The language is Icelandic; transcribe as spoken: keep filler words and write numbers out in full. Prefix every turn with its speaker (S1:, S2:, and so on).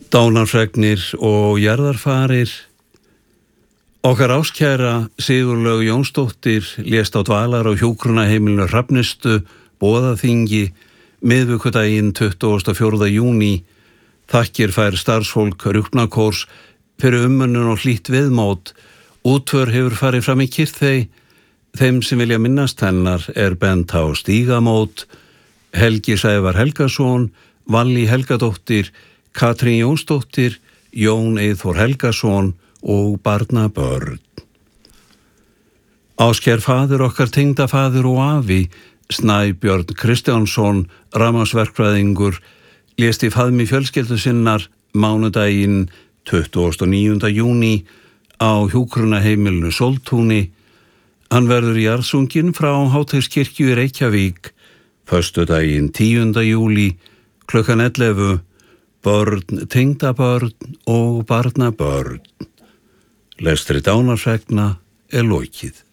S1: Dánarfregnir og jarðarfarir. Okkar áskæra Sigurlaug Jónsdóttir lést á dvalar á hjúkrunarheimilinu Hrafnistu, Boðaþingi, miðvikudaginn tuttugasta og fjórða júní. Þakkir fær starfsfólk Rjúpnakórs fyrir umönnun og hlýtt viðmót. Útför hefur farið fram í Kyrþey. Þeim sem vilja minnast hennar er bent á stígamót. Helgi Sævar Helgason, Vallý Helgadóttir, Katrín Jónsdóttir, Jón Eyþór Helgason og barnabörn. Ásker faðir okkar tengdafaðir og afi, Snæbjörn Kristjánsson, rafmagnsverkfræðingur, lést í faðmi fjölskyldu sinnar mánudaginn tuttugasta og níunda júní á hjúkrunarheimilinu Sóltúni. Hann verður jarðsunginn frá Háteigskirkju í Reykjavík föstudaginn tíunda júlí klukkan ellefu. Börn, tengdabörn og barnabörn. Lestri dánarfregna er lokið.